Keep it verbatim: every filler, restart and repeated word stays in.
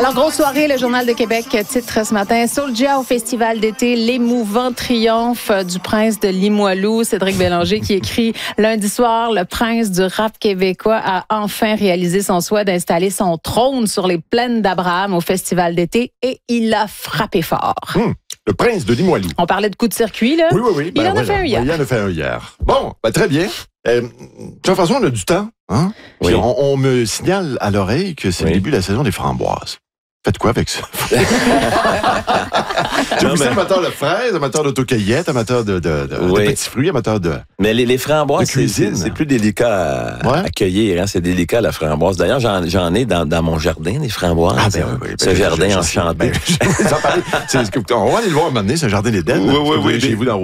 Alors, grosse soirée, le Journal de Québec titre ce matin. Soulja au festival d'été, l'émouvant triomphe du prince de Limoilou. Cédric Bélanger qui écrit lundi soir, le prince du rap québécois a enfin réalisé son souhait d'installer son trône sur les plaines d'Abraham au festival d'été et il a frappé fort. Hum, le prince de Limoilou. On parlait de coup de circuit, là. Oui, oui, oui. Il Ben en a voilà. fait un hier. Il en a fait un hier. Bon, ben très bien. Euh, Jean-François, on a du temps. Hein? Oui. Puis on, on me signale à l'oreille que c'est Oui. le début de la saison des framboises. Faites quoi avec ça? J'ai Non, vu ça, mais- amateur de fraises, amateur d'autocueillette, amateur de, de, de, Oui. de petits fruits, amateur de... Mais les, les framboises, De c'est, cuisine. c'est, c'est plus délicat à, Ouais. à cueillir. Hein? C'est délicat, la framboise. D'ailleurs, j'en, j'en ai dans, dans mon jardin, des framboises. Ah, ben oui, oui. Ce ben, jardin je- je sais. enchanté. Ben, j'en parlais. C'est- On va aller le voir un moment donné, c'est un jardin d'Éden. Oui, oui, Vous oui, voyez chez des- vous dans